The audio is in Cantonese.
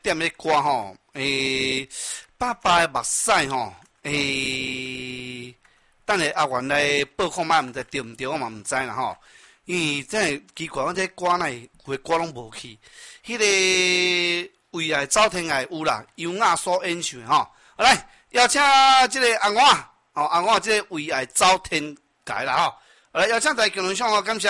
点咧歌吼，爸爸的目屎吼，等下阿元来报看卖，毋知对毋对，我嘛毋知啦吼。因为真奇怪，我这歌呢，有诶歌拢无去。迄个为爱走天涯有啦，优雅所演唱吼。好来，邀请即个阿我，哦，阿我即个为爱走天涯啦吼。好来，邀请大家共同享哦，感谢。